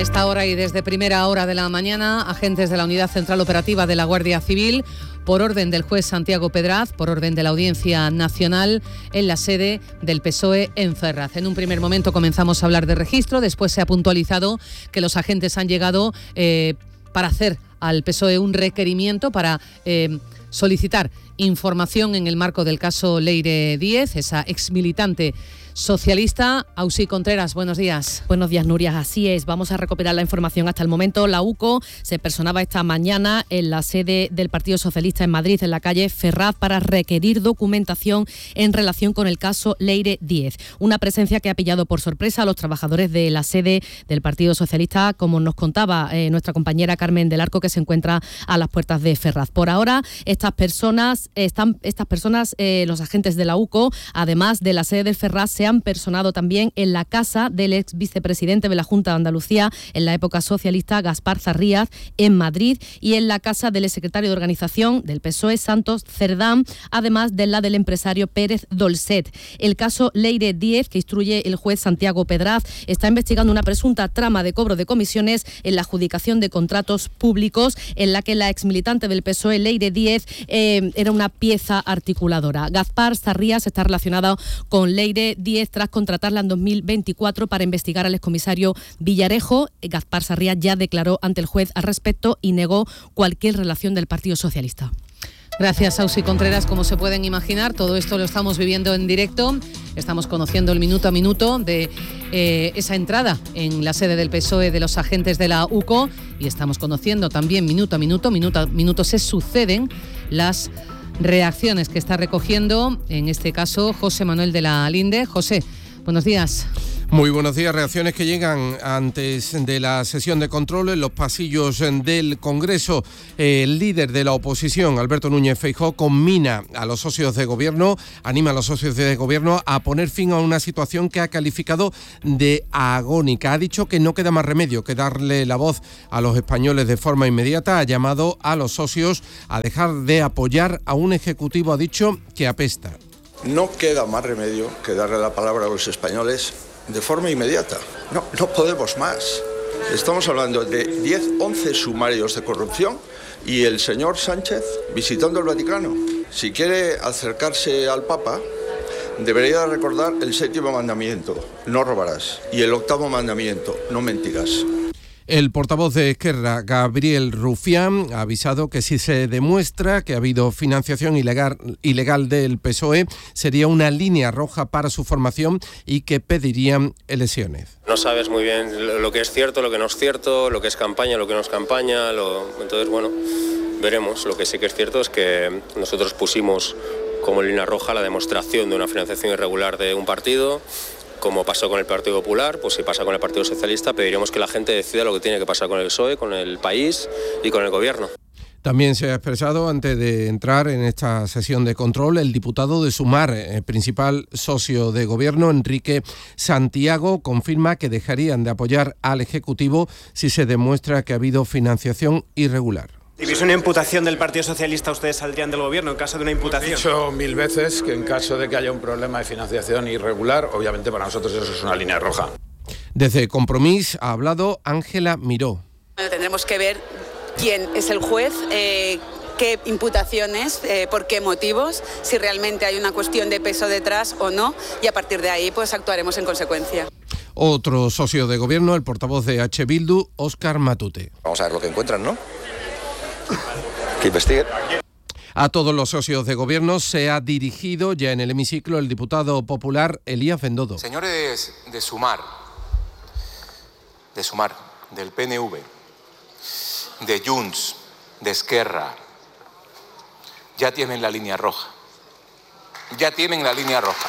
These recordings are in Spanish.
esta hora y desde primera hora de la mañana, agentes de la Unidad Central Operativa de la Guardia Civil, por orden del juez Santiago Pedraz, por orden de la Audiencia Nacional, en la sede del PSOE en Ferraz. En un primer momento comenzamos a hablar de registro, después se ha puntualizado que los agentes han llegado para hacer al PSOE un requerimiento para solicitar información en el marco del caso Leire Díez, esa exmilitante socialista. Auxi Contreras, buenos días. Buenos días, Nuria. Así es, vamos a recopilar la información hasta el momento. La UCO se personaba esta mañana en la sede del Partido Socialista en Madrid, en la calle Ferraz, para requerir documentación en relación con el caso Leire Díez. Una presencia que ha pillado por sorpresa a los trabajadores de la sede del Partido Socialista, como nos contaba nuestra compañera Carmen del Arco, que se encuentra a las puertas de Ferraz. Por ahora, estas personas, los agentes de la UCO, además de la sede del Ferraz, se han personado también en la casa del ex vicepresidente de la Junta de Andalucía en la época socialista, Gaspar Zarrías, en Madrid, y en la casa del exsecretario de Organización del PSOE, Santos Cerdán, además de la del empresario Pérez Dolcet. El caso Leire Díez, que instruye el juez Santiago Pedraz, está investigando una presunta trama de cobro de comisiones en la adjudicación de contratos públicos, en la que la exmilitante del PSOE, Leire Díez, era una pieza articuladora. Gaspar Zarrías está relacionado con Leire Díez tras contratarla en 2024 para investigar al excomisario Villarejo. Gaspar Zarrías ya declaró ante el juez al respecto y negó cualquier relación del Partido Socialista. Gracias, Auxi Contreras. Como se pueden imaginar, todo esto lo estamos viviendo en directo. Estamos conociendo el minuto a minuto de esa entrada en la sede del PSOE de los agentes de la UCO, y estamos conociendo también minuto a minuto se suceden las reacciones que está recogiendo, en este caso, José Manuel de la Linde. José, buenos días. Muy buenos días. Reacciones que llegan antes de la sesión de control en los pasillos del Congreso. El líder de la oposición, Alberto Núñez Feijóo, conmina a los socios de gobierno, anima a los socios de gobierno a poner fin a una situación que ha calificado de agónica. Ha dicho que no queda más remedio que darle la voz a los españoles de forma inmediata. Ha llamado a los socios a dejar de apoyar a un ejecutivo, ha dicho, que apesta. No queda más remedio que darle la palabra a los españoles de forma inmediata. No podemos más. Estamos hablando de 11 sumarios de corrupción y el señor Sánchez visitando el Vaticano. Si quiere acercarse al Papa, debería recordar el 7º mandamiento, no robarás, y el 8º mandamiento, no mentirás. El portavoz de Esquerra, Gabriel Rufián, ha avisado que si se demuestra que ha habido financiación ilegal del PSOE, sería una línea roja para su formación y que pedirían elecciones. No sabes muy bien lo que es cierto, lo que no es cierto, lo que es campaña, lo que no es campaña. Entonces, bueno, veremos. Lo que sí que es cierto es que nosotros pusimos como línea roja la demostración de una financiación irregular de un partido. Como pasó con el Partido Popular, pues si pasa con el Partido Socialista, pediremos que la gente decida lo que tiene que pasar con el PSOE, con el país y con el gobierno. También se ha expresado, antes de entrar en esta sesión de control, el diputado de Sumar, principal socio de gobierno, Enrique Santiago, confirma que dejarían de apoyar al Ejecutivo si se demuestra que ha habido financiación irregular. Si hubiese una imputación del Partido Socialista, ¿ustedes saldrían del gobierno en caso de una imputación? He dicho 1000 veces que en caso de que haya un problema de financiación irregular, obviamente para nosotros eso es una línea roja. Desde Compromís ha hablado Ángela Miró. Bueno, tendremos que ver quién es el juez, qué imputaciones, por qué motivos, si realmente hay una cuestión de peso detrás o no, y a partir de ahí pues actuaremos en consecuencia. Otro socio de gobierno, el portavoz de H. Bildu, Óscar Matute. Vamos a ver lo que encuentran, ¿no? Que investiguen. A todos los socios de gobierno se ha dirigido ya en el hemiciclo el diputado popular Elías Bendodo. Señores de Sumar, del PNV, de Junts, de Esquerra, ya tienen la línea roja. Ya tienen la línea roja.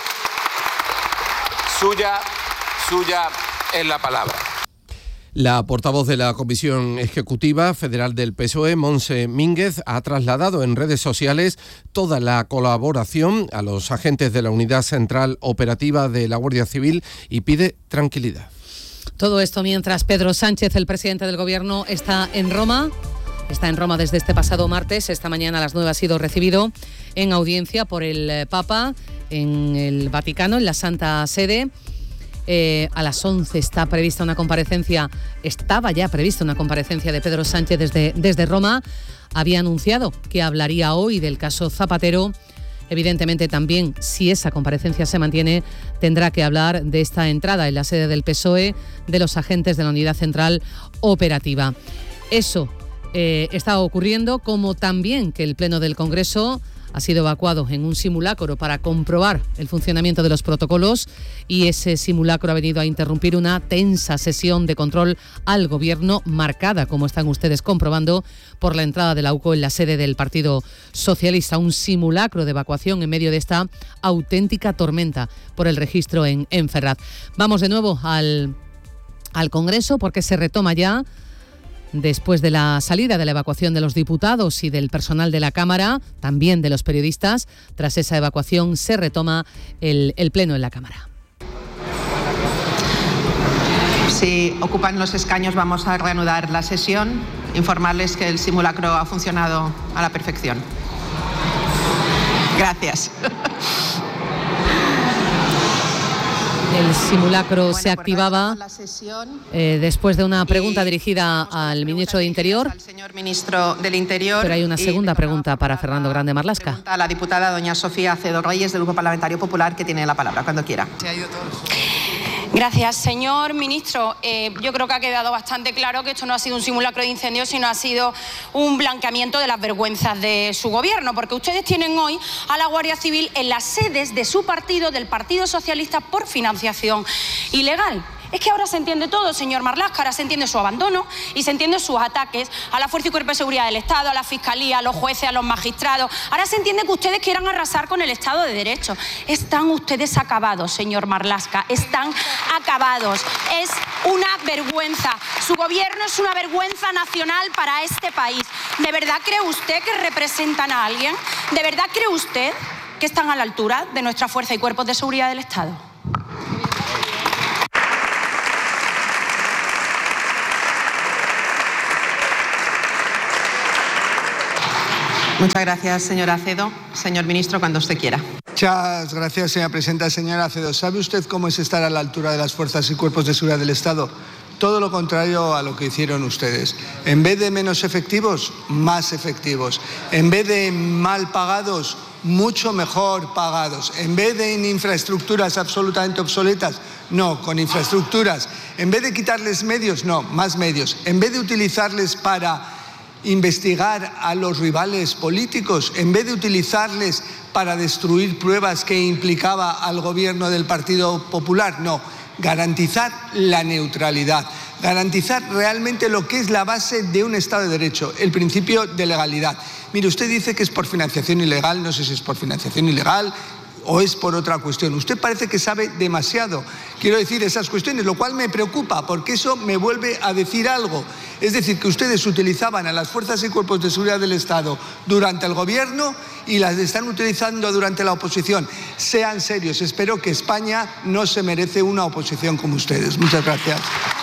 Suya es la palabra. La portavoz de la Comisión Ejecutiva Federal del PSOE, Montse Mínguez, ha trasladado en redes sociales toda la colaboración a los agentes de la Unidad Central Operativa de la Guardia Civil y pide tranquilidad. Todo esto mientras Pedro Sánchez, el presidente del Gobierno, está en Roma. Está en Roma desde este pasado martes. Esta mañana a las 9 ha sido recibido en audiencia por el Papa en el Vaticano, en la Santa Sede. A las 11 estaba ya prevista una comparecencia de Pedro Sánchez desde Roma. Había anunciado que hablaría hoy del caso Zapatero. Evidentemente también, si esa comparecencia se mantiene, tendrá que hablar de esta entrada en la sede del PSOE de los agentes de la Unidad Central Operativa. Eso está ocurriendo, como también que el Pleno del Congreso ha sido evacuado en un simulacro para comprobar el funcionamiento de los protocolos, y ese simulacro ha venido a interrumpir una tensa sesión de control al Gobierno, marcada, como están ustedes comprobando, por la entrada de la UCO en la sede del Partido Socialista. Un simulacro de evacuación en medio de esta auténtica tormenta por el registro en Ferraz. Vamos de nuevo al Congreso, porque se retoma ya, después de la salida de la evacuación de los diputados y del personal de la Cámara, también de los periodistas. Tras esa evacuación se retoma el Pleno en la Cámara. Si ocupan los escaños, vamos a reanudar la sesión. Informarles que el simulacro ha funcionado a la perfección. Gracias. El simulacro se activaba después de una pregunta dirigida al ministro de Interior. Al señor ministro del Interior. Pero hay una segunda pregunta para Fernando Grande Marlaska. A la diputada doña Sofía Acedo Reyes, del Grupo Parlamentario Popular, que tiene la palabra cuando quiera. Se ha ido todos. Gracias, señor ministro. Yo creo que ha quedado bastante claro que esto no ha sido un simulacro de incendio, sino ha sido un blanqueamiento de las vergüenzas de su gobierno, porque ustedes tienen hoy a la Guardia Civil en las sedes de su partido, del Partido Socialista, por financiación ilegal. Es que ahora se entiende todo, señor Marlaska, ahora se entiende su abandono y se entiende sus ataques a la Fuerza y Cuerpo de Seguridad del Estado, a la Fiscalía, a los jueces, a los magistrados. Ahora se entiende que ustedes quieran arrasar con el Estado de Derecho. Están ustedes acabados, señor Marlaska, están acabados. Es una vergüenza. Su gobierno es una vergüenza nacional para este país. ¿De verdad cree usted que representan a alguien? ¿De verdad cree usted que están a la altura de nuestra Fuerza y Cuerpos de Seguridad del Estado? Muchas gracias, señora Acedo. Señor ministro, cuando usted quiera. Muchas gracias, señora presidenta. Señora Acedo, ¿sabe usted cómo es estar a la altura de las fuerzas y cuerpos de seguridad del Estado? Todo lo contrario a lo que hicieron ustedes. En vez de menos efectivos, más efectivos. En vez de mal pagados, mucho mejor pagados. En vez de en infraestructuras absolutamente obsoletas, no, con infraestructuras. En vez de quitarles medios, no, más medios. En vez de utilizarles para investigar a los rivales políticos, en vez de utilizarles para destruir pruebas que implicaba al gobierno del Partido Popular, no, garantizar la neutralidad, garantizar realmente lo que es la base de un Estado de Derecho, el principio de legalidad. Mire, usted dice que es por financiación ilegal, no sé si es por financiación ilegal o es por otra cuestión. Usted parece que sabe demasiado, quiero decir, esas cuestiones, lo cual me preocupa, porque eso me vuelve a decir algo. Es decir, que ustedes utilizaban a las fuerzas y cuerpos de seguridad del Estado durante el gobierno y las están utilizando durante la oposición. Sean serios, espero que España no se merece una oposición como ustedes. Muchas gracias.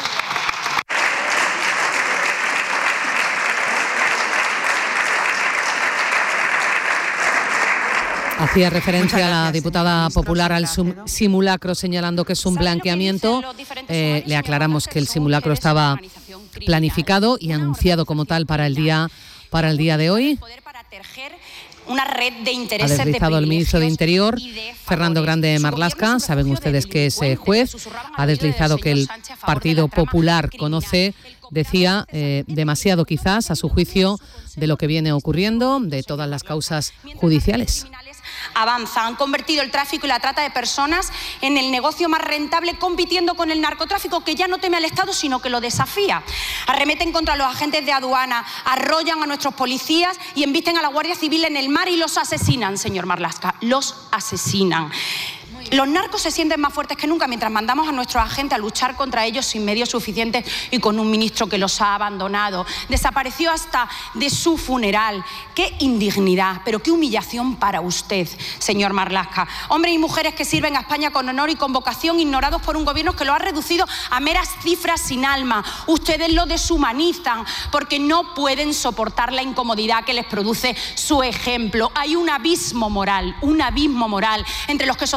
Hacía referencia a la diputada popular al simulacro, señalando que es un blanqueamiento. Le aclaramos que el simulacro estaba planificado y anunciado como tal para el día de hoy. Una red de ha deslizado el ministro de Interior, Fernando Grande Marlaska. Saben ustedes que es juez. Ha deslizado que el Partido Popular conoce, decía, demasiado quizás, a su juicio, de lo que viene ocurriendo, de todas las causas judiciales. Avanza, han convertido el tráfico y la trata de personas en el negocio más rentable, compitiendo con el narcotráfico, que ya no teme al Estado sino que lo desafía. Arremeten contra los agentes de aduana, arrollan a nuestros policías y embisten a la Guardia Civil en el mar y los asesinan, señor Marlaska, los asesinan. Los narcos se sienten más fuertes que nunca mientras mandamos a nuestros agentes a luchar contra ellos sin medios suficientes y con un ministro que los ha abandonado. Desapareció hasta de su funeral. ¡Qué indignidad! Pero qué humillación para usted, señor Marlaska. Hombres y mujeres que sirven a España con honor y con vocación, ignorados por un gobierno que lo ha reducido a meras cifras sin alma. Ustedes lo deshumanizan porque no pueden soportar la incomodidad que les produce su ejemplo. Hay un abismo moral entre los que sostienen hoy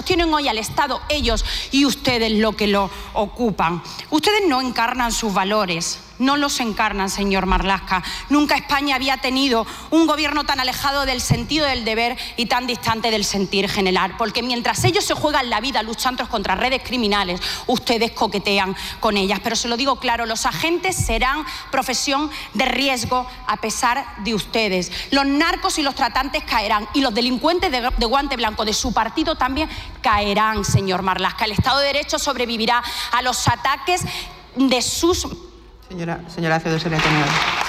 y al Estado, ellos y ustedes lo que lo ocupan. Ustedes no encarnan sus valores. No los encarnan, señor Marlaska. Nunca España había tenido un gobierno tan alejado del sentido del deber y tan distante del sentir general. Porque mientras ellos se juegan la vida luchando contra redes criminales, ustedes coquetean con ellas. Pero se lo digo claro, los agentes serán profesión de riesgo a pesar de ustedes. Los narcos y los tratantes caerán y los delincuentes de guante blanco de su partido también caerán, señor Marlaska. El Estado de Derecho sobrevivirá a los ataques de sus... Señora Acedo, se le ha terminado.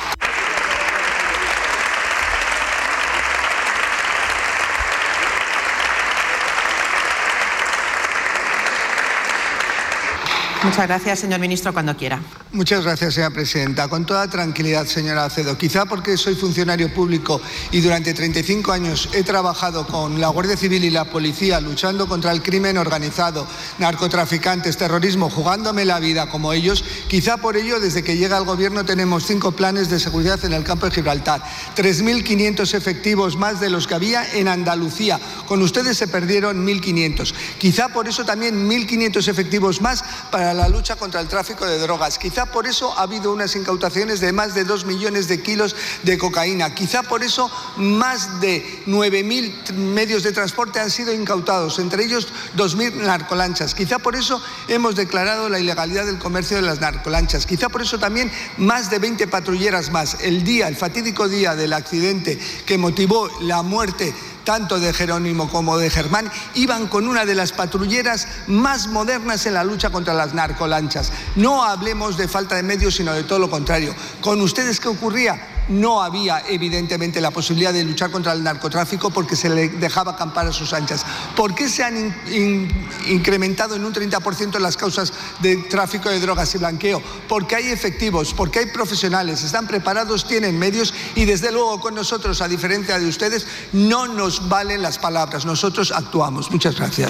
Muchas gracias, señor ministro, cuando quiera. Muchas gracias, señora presidenta. Con toda tranquilidad, señora Acedo. Quizá porque soy funcionario público y durante 35 años he trabajado con la Guardia Civil y la Policía luchando contra el crimen organizado, narcotraficantes, terrorismo, jugándome la vida como ellos. Quizá por ello, desde que llega al Gobierno tenemos 5 planes de seguridad en el campo de Gibraltar, 3.500 efectivos más de los que había en Andalucía. Con ustedes se perdieron 1.500. Quizá por eso también 1.500 efectivos más para la lucha contra el tráfico de drogas. Quizá por eso ha habido unas incautaciones de más de 2 millones de kilos de cocaína. Quizá por eso más de 9.000 medios de transporte han sido incautados, entre ellos 2.000 narcolanchas. Quizá por eso hemos declarado la ilegalidad del comercio de las narcolanchas. Quizá por eso también más de 20 patrulleras más. El fatídico día del accidente que motivó la muerte tanto de Jerónimo como de Germán, iban con una de las patrulleras más modernas en la lucha contra las narcolanchas. No hablemos de falta de medios, sino de todo lo contrario. ¿Con ustedes qué ocurría? No había, evidentemente, la posibilidad de luchar contra el narcotráfico porque se le dejaba acampar a sus anchas. ¿Por qué se han incrementado en un 30% las causas de tráfico de drogas y blanqueo? Porque hay efectivos, porque hay profesionales, están preparados, tienen medios y, desde luego, con nosotros, a diferencia de ustedes, no nos valen las palabras. Nosotros actuamos. Muchas gracias.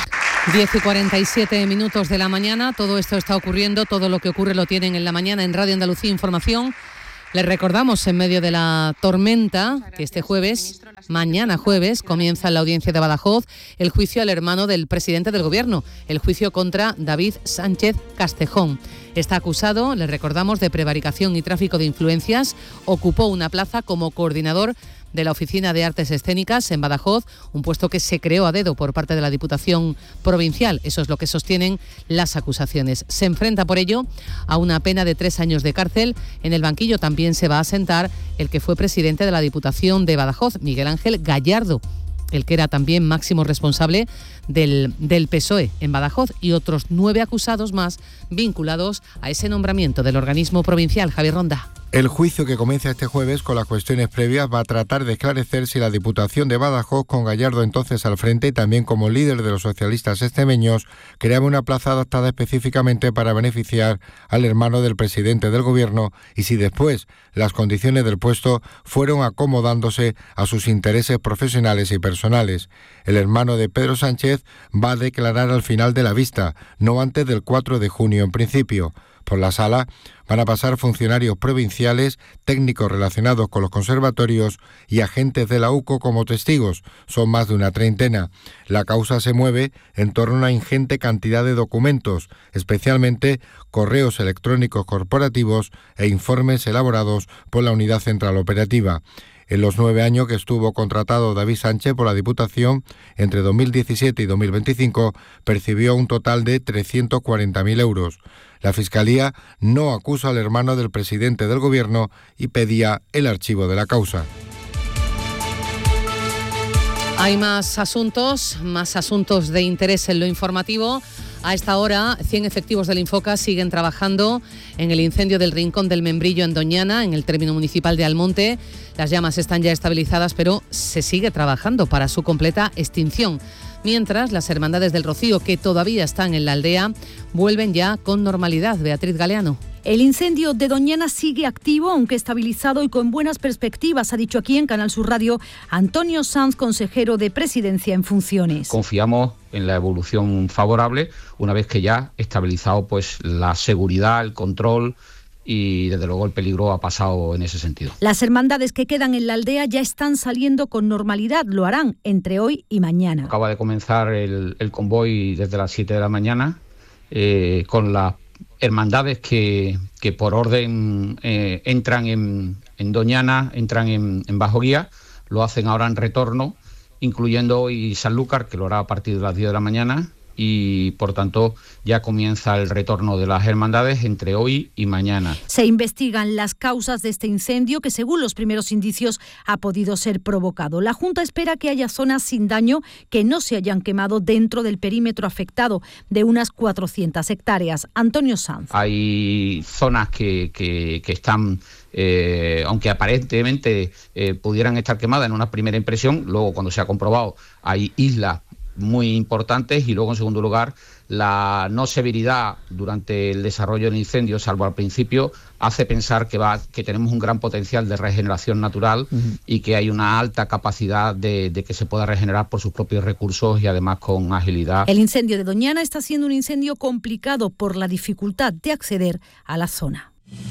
10:47 de la mañana. Todo esto está ocurriendo. Todo lo que ocurre lo tienen en la mañana en Radio Andalucía Información. Les recordamos, en medio de la tormenta, que este jueves, mañana jueves, comienza en la audiencia de Badajoz el juicio al hermano del presidente del Gobierno, el juicio contra David Sánchez Castejón. Está acusado, les recordamos, de prevaricación y tráfico de influencias. Ocupó una plaza como coordinador de la Oficina de Artes Escénicas en Badajoz, un puesto que se creó a dedo por parte de la Diputación Provincial. Eso es lo que sostienen las acusaciones. Se enfrenta por ello a una pena de 3 años de cárcel. En el banquillo también se va a sentar el que fue presidente de la Diputación de Badajoz, Miguel Ángel Gallardo, el que era también máximo responsable del PSOE en Badajoz, y otros 9 acusados más vinculados a ese nombramiento del organismo provincial. Javier Ronda. El juicio, que comienza este jueves con las cuestiones previas, va a tratar de esclarecer si la Diputación de Badajoz, con Gallardo entonces al frente y también como líder de los socialistas extremeños, creaba una plaza adaptada específicamente para beneficiar al hermano del presidente del Gobierno, y si después las condiciones del puesto fueron acomodándose a sus intereses profesionales y personales. El hermano de Pedro Sánchez va a declarar al final de la vista, no antes del 4 de junio en principio. Por la sala van a pasar funcionarios provinciales, técnicos relacionados con los conservatorios y agentes de la UCO como testigos. Son más de una treintena. La causa se mueve en torno a una ingente cantidad de documentos, especialmente correos electrónicos corporativos e informes elaborados por la Unidad Central Operativa. En los 9 años que estuvo contratado David Sánchez por la Diputación, entre 2017 y 2025, percibió un total de 340.000 euros. La Fiscalía no acusa al hermano del presidente del Gobierno y pedía el archivo de la causa. Hay más asuntos de interés en lo informativo. A esta hora, 100 efectivos del Infoca siguen trabajando en el incendio del Rincón del Membrillo en Doñana, en el término municipal de Almonte. Las llamas están ya estabilizadas, pero se sigue trabajando para su completa extinción. Mientras, las Hermandades del Rocío, que todavía están en la aldea, vuelven ya con normalidad. Beatriz Galeano. El incendio de Doñana sigue activo, aunque estabilizado y con buenas perspectivas, ha dicho aquí en Canal Sur Radio Antonio Sanz, consejero de Presidencia en funciones. Confiamos en la evolución favorable, una vez que ya estabilizado pues la seguridad, el control y desde luego el peligro ha pasado en ese sentido. Las hermandades que quedan en la aldea ya están saliendo con normalidad, lo harán entre hoy y mañana. Acaba de comenzar el convoy desde las 7 de la mañana con las hermandades que por orden entran en Doñana, entran en Bajo Guía, lo hacen ahora en retorno, incluyendo hoy Sanlúcar, que lo hará a partir de las 10 de la mañana, y por tanto ya comienza el retorno de las hermandades entre hoy y mañana. Se investigan las causas de este incendio que, según los primeros indicios, ha podido ser provocado. La Junta espera que haya zonas sin daño que no se hayan quemado dentro del perímetro afectado de unas 400 hectáreas. Antonio Sanz. Hay zonas que están, aunque aparentemente pudieran estar quemadas en una primera impresión, luego cuando se ha comprobado hay islas muy importantes, y luego en segundo lugar la no severidad durante el desarrollo del incendio, salvo al principio, hace pensar que tenemos un gran potencial de regeneración natural y que hay una alta capacidad de que se pueda regenerar por sus propios recursos y además con agilidad. El incendio de Doñana está siendo un incendio complicado por la dificultad de acceder a la zona.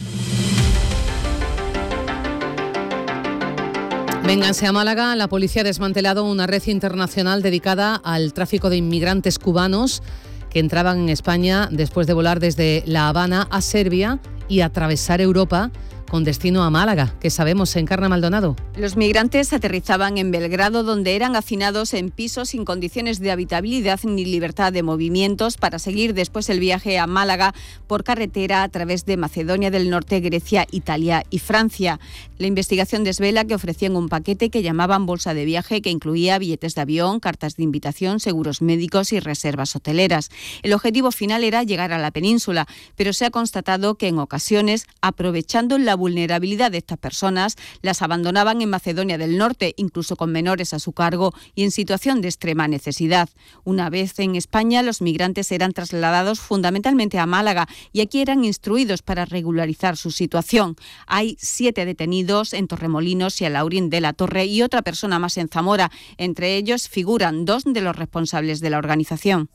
Vénganse a Málaga. La policía ha desmantelado una red internacional dedicada al tráfico de inmigrantes cubanos que entraban en España después de volar desde La Habana a Serbia y atravesar Europa con destino a Málaga. ¿Qué sabemos? Encarna Maldonado. Los migrantes aterrizaban en Belgrado, donde eran hacinados en pisos sin condiciones de habitabilidad ni libertad de movimientos, para seguir después el viaje a Málaga por carretera a través de Macedonia del Norte, Grecia, Italia y Francia. La investigación desvela que ofrecían un paquete que llamaban bolsa de viaje, que incluía billetes de avión, cartas de invitación, seguros médicos y reservas hoteleras. El objetivo final era llegar a la península, pero se ha constatado que en ocasiones, aprovechando la vulnerabilidad de estas personas, las abandonaban en Macedonia del Norte, incluso con menores a su cargo y en situación de extrema necesidad. Una vez en España, los migrantes eran trasladados fundamentalmente a Málaga y aquí eran instruidos para regularizar su situación. Hay 7 detenidos en Torremolinos y Alhaurín de la Torre y otra persona más en Zamora. Entre ellos figuran 2 de los responsables de la organización.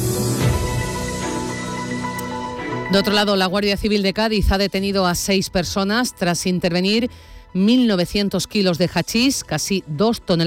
De otro lado, la Guardia Civil de Cádiz ha detenido a 6 personas tras intervenir 1.900 kilos de hachís, casi 2 toneladas.